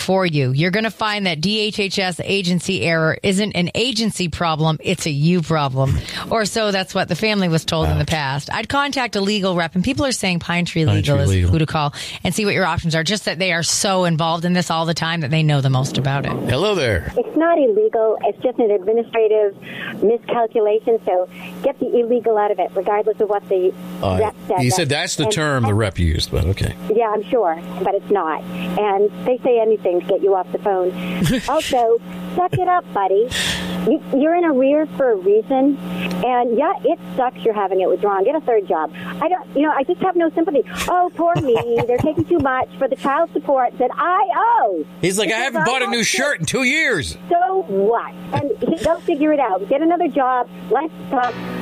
for you. You're going to find that DHHS agency error isn't an agency problem, it's a you problem. Or so that's what the family was told in the past. I'd contact a legal rep, and people are saying Pine Tree Legal is who to call, and see what your options are. Just that they are so involved in this all the time that they know the most about it. Hello there. It's not illegal. It's just an administrative miscalculation. So get the illegal out of it, regardless of what the rep said. You said that's the term the rep used, but okay. Yeah, I'm sure, but it's not. And they say anything to get you off the phone. Also, suck it up, buddy. You're in arrears for a reason. And yeah, it sucks you're having it withdrawn. Get a third job. I just have no sympathy. Oh, poor me. They're taking too much for the child support that I owe. He's like, I haven't bought a new shirt in 2 years. So what? And go figure it out. Get another job. Life's tough.